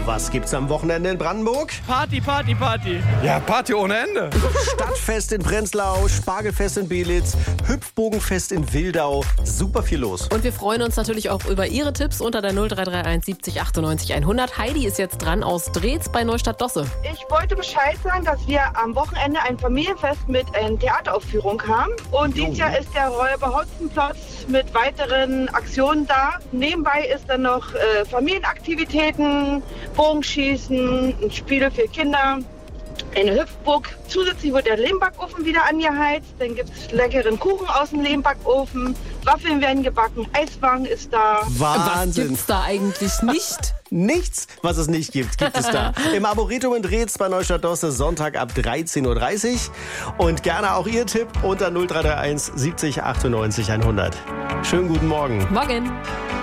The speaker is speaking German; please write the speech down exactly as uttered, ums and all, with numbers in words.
Was gibt's am Wochenende in Brandenburg? Party, Party, Party. Ja, Party ohne Ende. Stadtfest in Prenzlau, Spargelfest in Belitz, Hüpfbogenfest in Wildau. Super viel los. Und wir freuen uns natürlich auch über Ihre Tipps unter der null drei drei eins siebzig achtundneunzig hundert. Heidi ist jetzt dran aus Drehz bei Neustadt-Dosse. Ich wollte Bescheid sagen, dass wir am Wochenende ein Familienfest mit einer Theateraufführung haben. Und dieses Jahr ist der Räuber Hotzenplotz mit weiteren Aktionen da. Nebenbei ist dann noch äh, Familienaktivitäten, Bogenschießen, ein Spiel für Kinder, eine Hüpfburg. Zusätzlich wird der Lehmbackofen wieder angeheizt. Dann gibt es leckeren Kuchen aus dem Lehmbackofen. Waffeln werden gebacken, Eiswagen ist da. Was Wahnsinn. gibt's da eigentlich nicht? Nichts, was es nicht gibt, gibt es da. Im Arboretum in Drehz bei Neustadt-Dosse, Sonntag ab dreizehn Uhr dreißig. Und gerne auch Ihr Tipp unter null drei drei eins siebzig achtundneunzig hundert. Schönen guten Morgen. Morgen.